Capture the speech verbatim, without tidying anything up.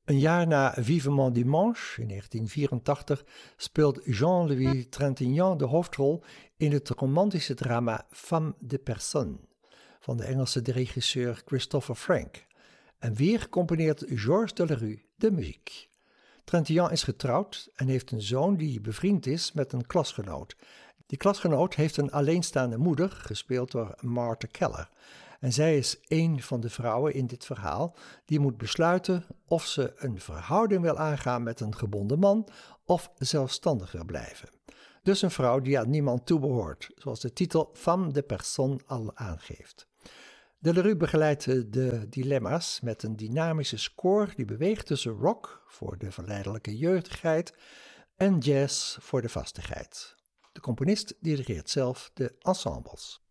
Een jaar na Vivement Dimanche, in negentien vierentachtig, speelt Jean-Louis Trintignant de hoofdrol in het romantische drama Femme de Personne van de Engelse regisseur Christopher Frank. En weer componeert Georges Delerue de muziek. Trintignant is getrouwd en heeft een zoon die bevriend is met een klasgenoot. Die klasgenoot heeft een alleenstaande moeder, gespeeld door Martha Keller. En zij is één van de vrouwen in dit verhaal die moet besluiten of ze een verhouding wil aangaan met een gebonden man of zelfstandig wil blijven. Dus een vrouw die aan niemand toebehoort, zoals de titel Femme de Personne al aangeeft. Delerue begeleidt de dilemma's met een dynamische score die beweegt tussen rock voor de verleidelijke jeugdigheid en jazz voor de vastigheid. De componist dirigeert zelf de ensembles.